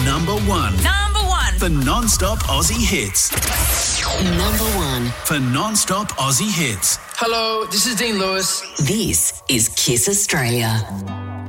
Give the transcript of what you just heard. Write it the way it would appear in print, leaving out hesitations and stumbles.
Number one. Number one. For non-stop Aussie hits. Number one. For non-stop Aussie hits. Hello, this is Dean Lewis. This is Kiss Australia.